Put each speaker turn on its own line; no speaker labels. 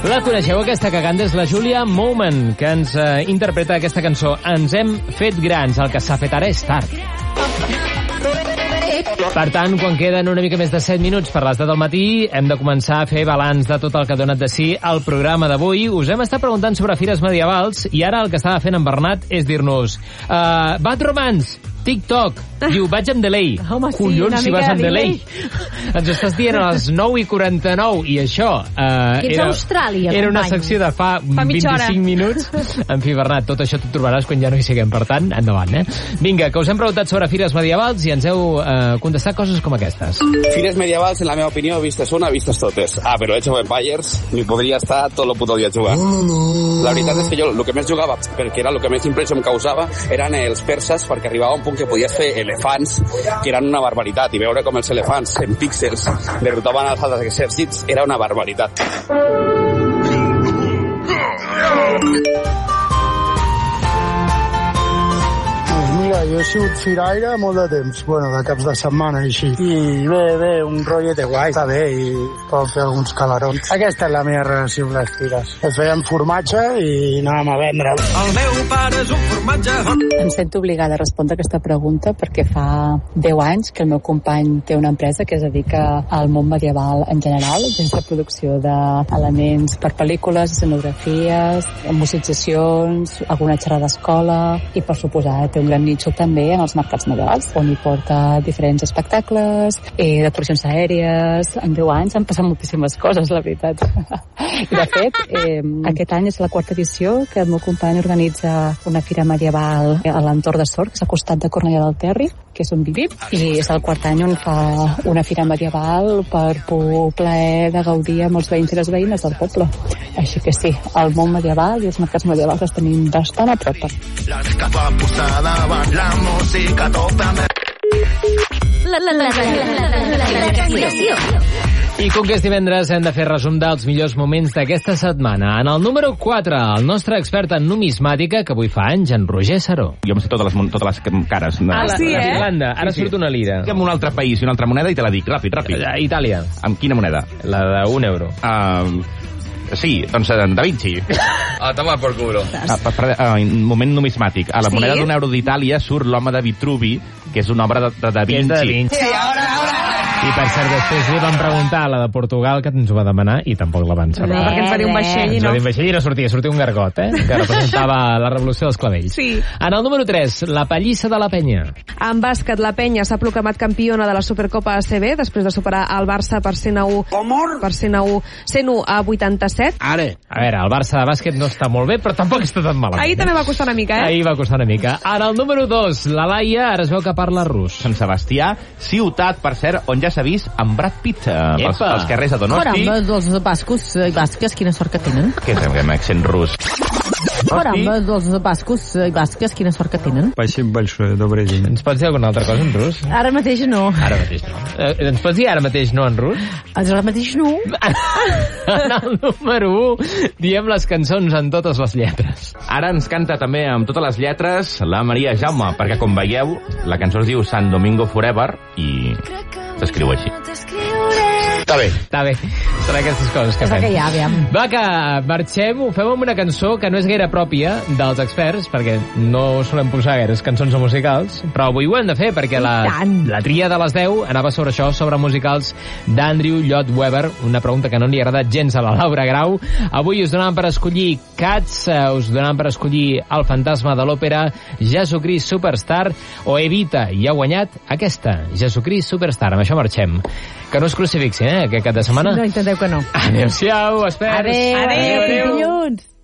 La coneixeu, aquesta que canta és la Julia Moment, que ens interpreta aquesta cançó. Ens hem fet grans, el que s'ha fet ara és tard. Per tant, quan queden una mica més de 7 minuts per les 10 del matí, hem de començar a fer balanç de tot el que ha donat de si el programa d'avui. Us hem estat preguntant sobre fires medievals i ara el que estava fent en Bernat és dir-nos Bad Romance, TikTok. Diu, vaig amb delay.
Home, sí,
collons, si vas amb delay. Ens estàs dient a les 9:49 i això
era Austràlia,
era una secció de fa 25 minuts. En fi, Bernat, tot això t'ho trobaràs quan ja no hi siguem. Per tant, endavant, Vinga, que us hem preguntat sobre fires medievals i ens heu contestat coses com aquestes.
Fires medievals, en la meva opinió, vistes una, vistes totes. Però Age of Empires m'hi podria estar tot el puto dia jugant. La veritat és que jo el que més jugava, perquè era el que més impressió em causava, eren els perses, perquè arribava un punt que podies fer elefants, que eren una barbaritat, i veure com els elefants en píxels derrotaven els altres exèrcits era una barbaritat.
Mira, jo he sigut firaire molt de temps, de caps de setmana i així. I bé, un rotllet guai, està bé, i poden fer alguns calarons. Aquesta és la meva relació amb les fires. Es feien formatge i anàvem a vendre'l.
El meu pare és un formatge.
Em sento obligada a respondre aquesta pregunta perquè fa 10 anys que el meu company té una empresa que es dedica al món medieval en general, des de producció d'elements per pel·lícules, escenografies, musicitzacions, alguna xerrada d'escola i, per suposar, té un gran nitxo també en els mercats medievals, on hi porta diferents espectacles, decoracions aèries. En 10 anys han passat moltíssimes coses, la veritat. I, de fet, aquest any és la 4ª edició que el meu company organitza una fira medieval a l'entorn de Sort, que és al costat de Cornellà del Terri, que és on vivim, i és el 4º any on fa una fira medieval per plaer de gaudir amb els veïns i les veïnes del poble. Així que sí, el món medieval i els mercats medievals els tenim bastant a prop.
La música topa.
I com que és divendres hem de fer resum dels millors moments d'aquesta setmana. En el número 4, el nostre expert en numismàtica, que avui fa anys, en Roger Saró.
Jo em sé totes les cares.
Sí,
Irlanda, ara surt una lira.
Digue'm un altre país i una altra moneda i te la dic, ràpid.
Itàlia.
Amb quina moneda?
La de €1.
Sí, doncs Da Vinci.
Toma por culo.
Moment numismàtic. A la moneda d'€1 d'Itàlia surt l'home de Vitruvi, que és una obra de Da Vinci.
Sí, I per cert, després li van preguntar a la de Portugal, que ens ho va demanar, i tampoc la van saber.
Perquè ens va dir un vaixell i no.
I no sortia un gargot, que representava la revolució dels clavells.
Sí.
En el número 3, la pallissa de la Penya.
En bàsquet, la Penya s'ha proclamat campiona de la Supercopa ACB després de superar el Barça per 101 a 87.
Ara. A veure, el Barça de bàsquet no està molt bé, però tampoc està tan malament.
Ahir també va costar una mica,
Ahir va costar una mica. En el número 2, la Laia, ara es veu que parla rus.
Sant Sebastià, ciutat, per cert, on ja s'ha vist amb Brad Pitt pels carrers de Donosti.
Caramba, els bascos i basques, quina sort que tenen.
Què és amb accent rus?
Caramba, els bascos i basques, quina sort que tenen.
Спасибо большое, добрый день.
Ens pots dir alguna altra cosa en rus?
Ara mateix no.
Ara mateix no. Ens pots dir ara mateix no en rus?
Ara mateix no.
En el número 1, diem les cançons en totes les lletres.
Ara ens canta també amb totes les lletres la Maria Jaume, perquè com veieu, la cançó es diu San Domingo Forever i s'escriu així.
Està bé. Són aquestes coses que fem.
Que ja, aviam.
Va, que marxem, ho fem amb una cançó que no és gaire pròpia dels experts, perquè no solem posar gaires cançons o musicals, però avui ho hem de fer, perquè la tria de les 10 anava sobre això, sobre musicals d'Andrew Lloyd Webber, una pregunta que no li ha agradat gens a la Laura Grau. Avui us donaven per escollir Cats, us donaven per escollir El fantasma de l'òpera, Jesucrist Superstar o Evita, i ha guanyat aquesta, Jesucrist Superstar. Amb això marxem. Que no us crucifixin, aquest cap de setmana?
No, intenteu que no.
Adéu-siau, experts.
Adéu.